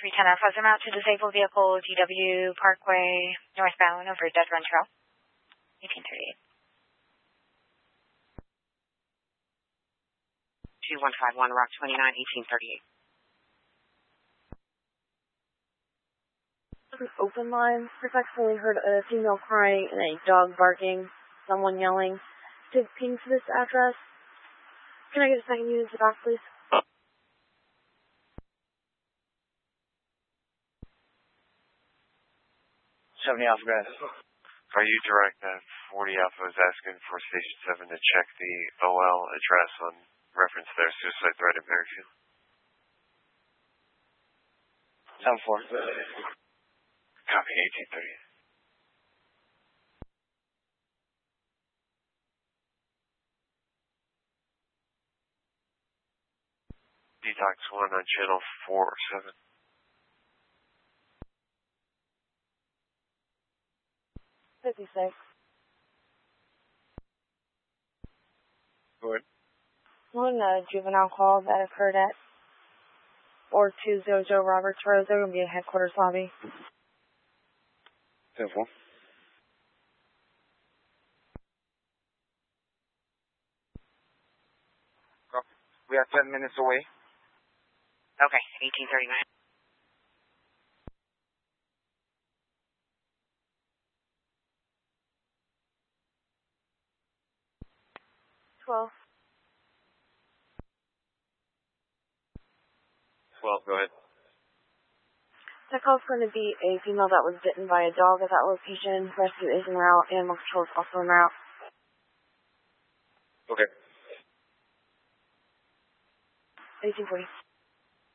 310F has him out to disabled vehicle GW Parkway northbound over Dead Run Trail. 1838. 2151 Rock 29, 1838. Open line. Respectfully heard a female crying and a dog barking. Someone yelling. To ping to this address. Can I get a second unit to dock, please? 70 Alpha Grass. Are you direct at 40 Alpha is asking for Station 7 to check the OL address on reference to their suicide threat in Merrifield? 7-4. Copy, 1830. Detox 1 on channel 47. Go ahead. One juvenile call that occurred at 4200 Roberts Road. They're going to be at headquarters lobby. 10-4. We are 10 minutes away. Okay, 1839. 12. 12, go ahead. That call's going to be a female that was bitten by a dog at that location. Rescue is en route. Animal control is also en route. Okay. 1840.